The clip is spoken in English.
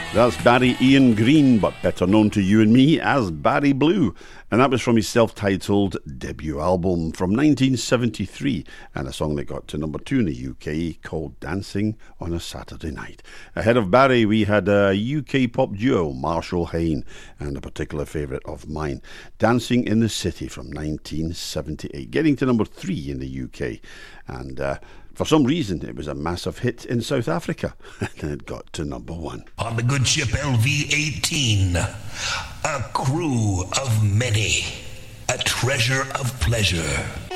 That's Barry Ian Green, but better known to you and me as Barry Blue. And that was from his self-titled debut album from 1973, and a song that got to number 2 in the UK called Dancing on a Saturday Night. Ahead of Barry, we had a UK pop duo, Marshall Hayne, and a particular favourite of mine, Dancing in the City from 1978, getting to number 3 in the UK. And for some reason, it was a massive hit in South Africa, and it got to number 1. On the good ship LV-18, a crew of many, a treasure of pleasure.